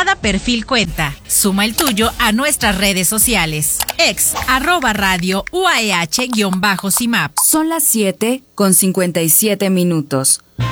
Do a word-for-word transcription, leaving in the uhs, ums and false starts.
Cada perfil cuenta. Suma el tuyo a nuestras redes sociales. Ex, arroba radio U A E H guión bajo C I M A P. Son las siete con cincuenta y siete minutos.